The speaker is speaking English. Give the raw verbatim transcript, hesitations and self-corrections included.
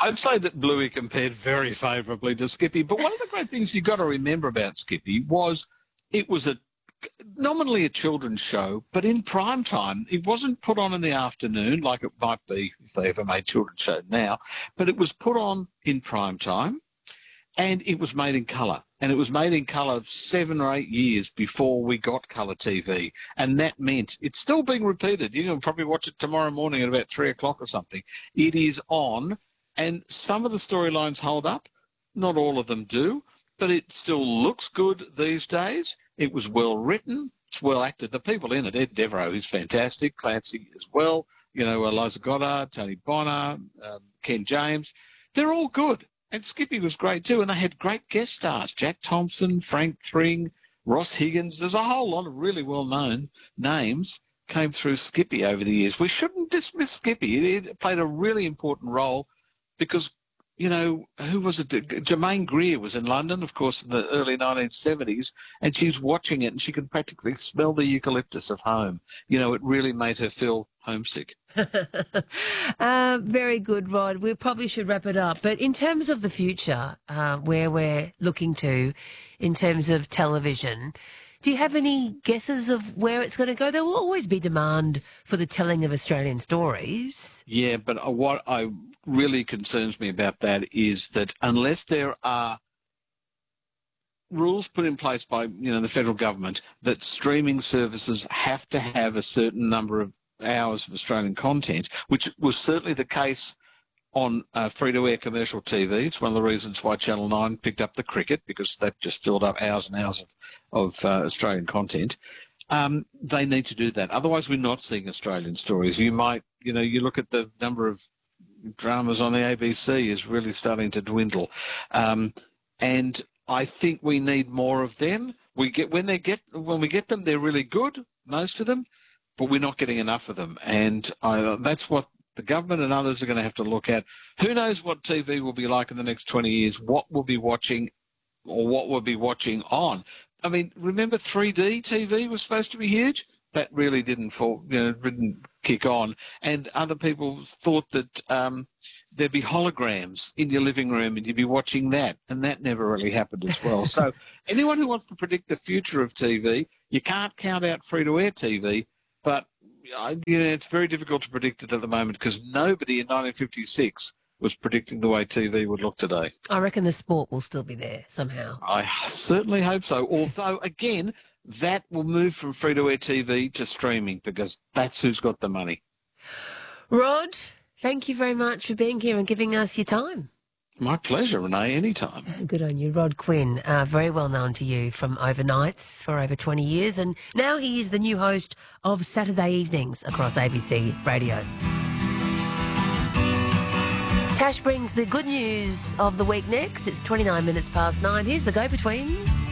I'd say that Bluey compared very favourably to Skippy. But one of the great things you've got to remember about Skippy was it was a nominally a children's show, but in prime time, it wasn't put on in the afternoon like it might be if they ever made children's show now, but it was put on in prime time, and it was made in colour. And it was made in colour seven or eight years before we got colour T V. And that meant it's still being repeated. You can probably watch it tomorrow morning at about three o'clock or something. It is on, and some of the storylines hold up. Not all of them do, but it still looks good these days. It was well written. It's well acted. The people in it, Ed Devereaux, who's fantastic, Clancy as well, you know, Eliza Goddard, Tony Bonner, um, Ken James, they're all good. And Skippy was great too, and they had great guest stars, Jack Thompson, Frank Thring, Ross Higgins. There's a whole lot of really well-known names came through Skippy over the years. We shouldn't dismiss Skippy. It played a really important role because, you know, who was it? Germaine Greer was in London, of course, in the early nineteen seventies, and she was watching it and she could practically smell the eucalyptus of home. You know, it really made her feel homesick. uh, very good, Rod. We probably should wrap it up. But in terms of the future, uh, where we're looking to in terms of television, do you have any guesses of where it's going to go? There will always be demand for the telling of Australian stories. Yeah, but what I really concerns me about that is that unless there are rules put in place by, you know, the federal government that streaming services have to have a certain number of hours of Australian content, which was certainly the case on uh, free-to-air commercial T V. It's one of the reasons why Channel nine picked up the cricket, because they've just filled up hours and hours of, of uh, Australian content. Um, they need to do that. Otherwise, we're not seeing Australian stories. You might, you know, you look at the number of dramas on the A B C is really starting to dwindle. Um, and I think we need more of them. We get when they get when we get them, they're really good, most of them, but we're not getting enough of them. And I, that's what the government and others are going to have to look at. Who knows what T V will be like in the next twenty years, what we'll be watching or what we'll be watching on. I mean, remember three D T V was supposed to be huge? That really didn't fall, you know, didn't kick on. And other people thought that um, there'd be holograms in your living room and you'd be watching that, and that never really happened as well. So anyone who wants to predict the future of T V, you can't count out free-to-air T V, but you know, it's very difficult to predict it at the moment because nobody in nineteen fifty-six was predicting the way T V would look today. I reckon the sport will still be there somehow. I certainly hope so. Although, again, that will move from free-to-air T V to streaming because that's who's got the money. Rod, thank you very much for being here and giving us your time. My pleasure, Renee, anytime. Good on you. Rod Quinn, uh, very well known to you from Overnights for over twenty years, and now he is the new host of Saturday evenings across A B C Radio. Tash brings the good news of the week next. It's twenty-nine minutes past nine. Here's the Go-Betweens.